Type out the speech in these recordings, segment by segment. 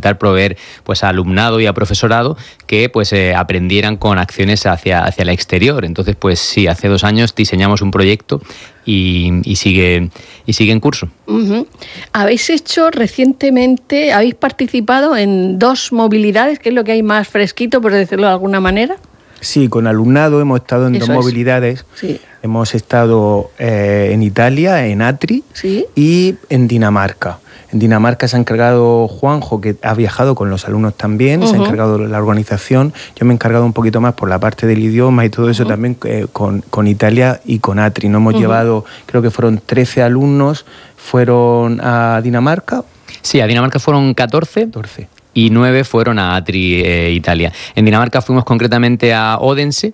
intentar proveer pues a alumnado y a profesorado que pues aprendieran con acciones hacia el exterior. Entonces, pues sí, hace 2 años diseñamos un proyecto y sigue en curso. Uh-huh. Habéis hecho recientemente, habéis participado en 2 movilidades, que es lo que hay más fresquito, por decirlo de alguna manera. Sí, con alumnado hemos estado en Eso 2 es. movilidades. Sí. Hemos estado en Italia, en Atri, ¿Sí? y en Dinamarca. En Dinamarca se ha encargado Juanjo, que ha viajado con los alumnos también, se ha encargado de la organización. Yo me he encargado un poquito más por la parte del idioma y todo eso también con Italia y con Atri. Nos hemos llevado, creo que fueron 13 alumnos, fueron a Dinamarca. Sí, a Dinamarca fueron 14. Y 9 fueron a Atri, Italia. En Dinamarca fuimos concretamente a Odense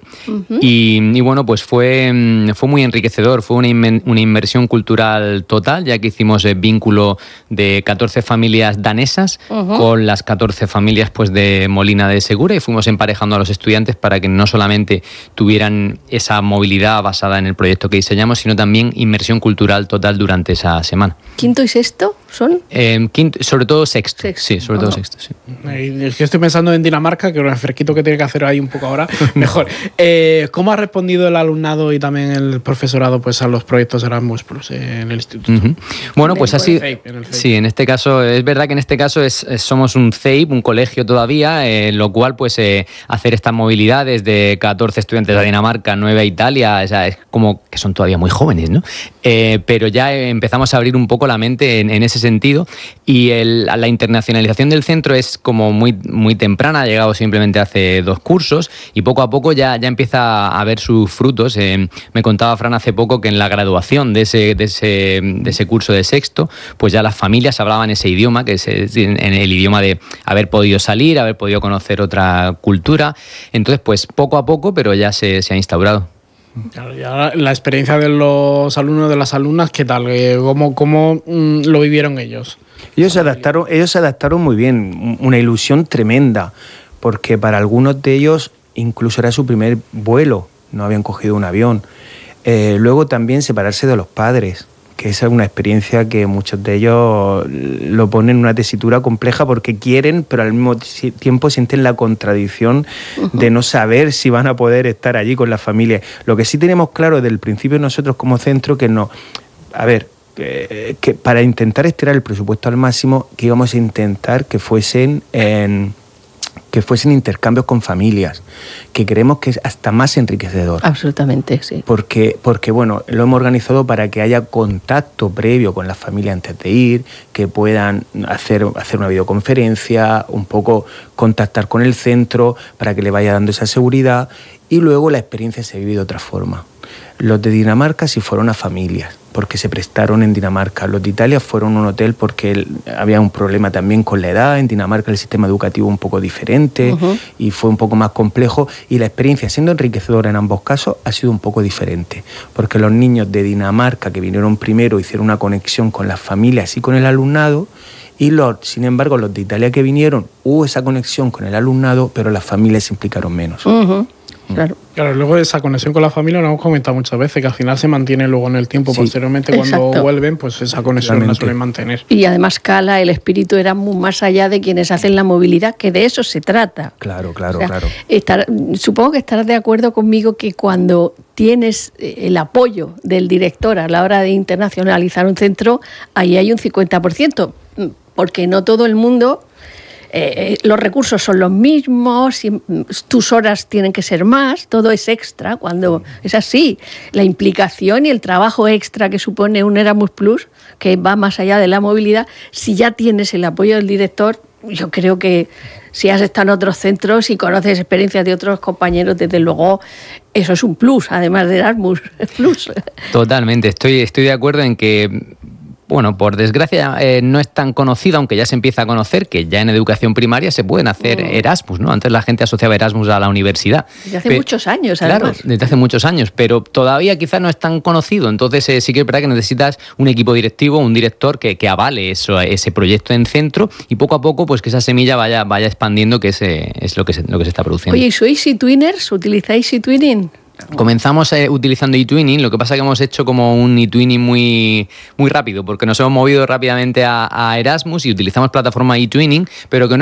y bueno, pues fue muy enriquecedor, fue una inmersión cultural total, ya que hicimos vínculo de 14 familias danesas con las 14 familias pues de Molina de Segura, y fuimos emparejando a los estudiantes para que no solamente tuvieran esa movilidad basada en el proyecto que diseñamos, sino también inmersión cultural total durante esa semana. ¿Quinto y sexto son? Sobre todo sexto. Sí, sobre todo sexto, sí. Es que estoy pensando en Dinamarca, que es el fresquito que tiene que hacer ahí un poco ahora, mejor. ¿Cómo ha respondido el alumnado y también el profesorado pues a los proyectos Erasmus Plus en el instituto? Bueno, pues así. Sí, en este caso, es verdad que en este caso somos un CEIP, un colegio todavía, en lo cual pues hacer estas movilidades de 14 estudiantes a Dinamarca, 9 a Italia, o sea, es como que son todavía muy jóvenes, ¿no? Pero ya empezamos a abrir un poco la mente en ese sentido, y la internacionalización del centro es como muy, muy temprana, ha llegado simplemente hace 2 cursos y poco a poco ya empieza a ver sus frutos. Me contaba Fran hace poco que en la graduación de ese curso de sexto, pues ya las familias hablaban ese idioma, que es en el idioma de haber podido salir, haber podido conocer otra cultura. Entonces, pues poco a poco, pero ya se ha instaurado. Claro, ya la experiencia de los alumnos, de las alumnas, ¿qué tal? ¿Cómo lo vivieron ellos? Ellos se adaptaron muy bien, una ilusión tremenda, porque para algunos de ellos incluso era su primer vuelo, no habían cogido un avión. Luego también separarse de los padres, que esa es una experiencia que muchos de ellos lo ponen en una tesitura compleja porque quieren, pero al mismo tiempo sienten la contradicción de no saber si van a poder estar allí con la familia. Lo que sí tenemos claro desde el principio nosotros como centro, que para intentar estirar el presupuesto al máximo, que íbamos a intentar que fuesen intercambios con familias, que creemos que es hasta más enriquecedor. Absolutamente, sí. Porque bueno, lo hemos organizado para que haya contacto previo con la familia antes de ir, que puedan hacer una videoconferencia, un poco contactar con el centro para que le vaya dando esa seguridad, y luego la experiencia se vive de otra forma. Los de Dinamarca sí fueron a familias, porque se prestaron en Dinamarca. Los de Italia fueron a un hotel porque había un problema también con la edad. En Dinamarca el sistema educativo un poco diferente y fue un poco más complejo. Y la experiencia, siendo enriquecedora en ambos casos, ha sido un poco diferente. Porque los niños de Dinamarca que vinieron primero hicieron una conexión con las familias y con el alumnado. Y sin embargo, los de Italia que vinieron, hubo esa conexión con el alumnado, pero las familias se implicaron menos. Claro, luego esa conexión con la familia lo hemos comentado muchas veces, que al final se mantiene luego en el tiempo, posteriormente cuando vuelven, pues esa conexión la suelen mantener. Y además cala el espíritu Erasmus más allá de quienes hacen la movilidad, que de eso se trata. Claro. Supongo que estarás de acuerdo conmigo que cuando tienes el apoyo del director a la hora de internacionalizar un centro, ahí hay un 50%, porque no todo el mundo... los recursos son los mismos, tus horas tienen que ser más, todo es extra cuando es así. La implicación y el trabajo extra que supone un Erasmus Plus, que va más allá de la movilidad, si ya tienes el apoyo del director, yo creo que si has estado en otros centros y conoces experiencias de otros compañeros, desde luego eso es un plus, además de Erasmus Plus. Totalmente, estoy de acuerdo en que... Bueno, por desgracia no es tan conocido, aunque ya se empieza a conocer que ya en educación primaria se pueden hacer Erasmus, ¿no? Antes la gente asociaba Erasmus a la universidad. Desde hace muchos años, además. Claro, desde hace muchos años, pero todavía quizás no es tan conocido. Entonces sí que es verdad que necesitas un equipo directivo, un director que avale ese proyecto en centro, y poco a poco pues que esa semilla vaya expandiendo, que es lo que se está produciendo. Oye, ¿y sois eTwinners? ¿Utilizáis eTwinning? Comenzamos utilizando eTwinning, lo que pasa es que hemos hecho como un eTwinning muy, muy rápido, porque nos hemos movido rápidamente a Erasmus y utilizamos plataforma eTwinning, pero que no